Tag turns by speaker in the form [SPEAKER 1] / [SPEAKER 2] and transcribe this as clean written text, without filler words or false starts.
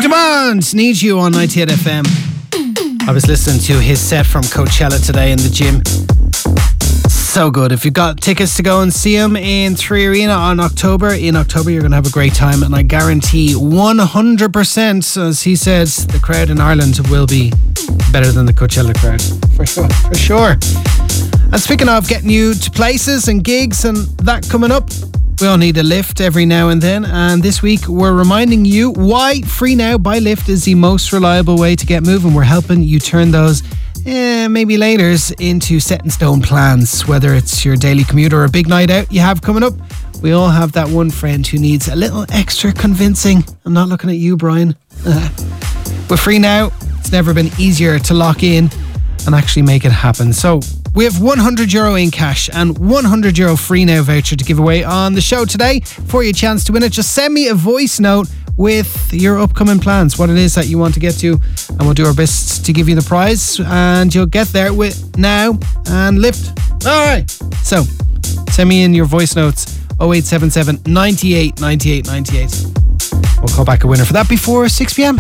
[SPEAKER 1] Demand, Need You on 98 FM. I was listening to his set from Coachella today in the gym. So good. If you've got tickets to go and see him in 3 Arena in October, you're going to have a great time. And I guarantee 100%, as he says, the crowd in Ireland will be better than the Coachella crowd. For sure. And speaking of getting you to places and gigs and that coming up, we all need a lift every now and then. And this week, we're reminding you why Free Now by Lyft is the most reliable way to get moving. We're helping you turn those maybe laters into set in stone plans, whether it's your daily commute or a big night out you have coming up. We all have that one friend who needs a little extra convincing. I'm not looking at you, Brian. With Free Now, it's never been easier to lock in and actually make it happen. So we have €100 in cash and €100 Free Now voucher to give away on the show today. For your chance to win it, just send me a voice note with your upcoming plans, what it is that you want to get to, and we'll do our best to give you the prize, and you'll get there with Now and Lyft. Alright, so send me in your voice notes 0877 98 98 98. We'll call back a winner for that before 6 p.m.